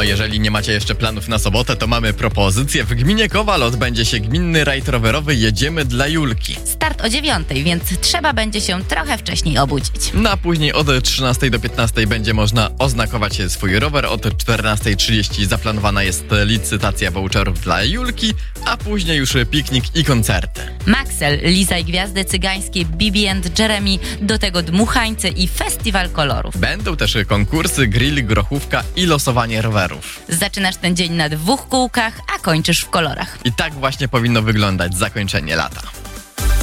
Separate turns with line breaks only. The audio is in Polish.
jeżeli nie macie jeszcze planów na sobotę, to mamy propozycję. W gminie Kowal odbędzie się gminny rajd rowerowy Jedziemy dla Julki.
Start o 9:00, więc trzeba będzie się trochę wcześniej obudzić.
A później od 13 do 15 będzie można oznakować swój rower. Od 14:30 zaplanowana jest licytacja voucherów dla Julki, a później już piknik i koncerty.
Maxel, Liza i Gwiazdy Cygańskie, Bibi and Jeremy, do tego dmuchańce i festiwal kolorów.
Będą też konkursy, grill, grochówka i losowanie rowerów.
Zaczynasz ten dzień na 2 kółkach, a kończysz w kolorach.
I tak właśnie powinno wyglądać zakończenie lata.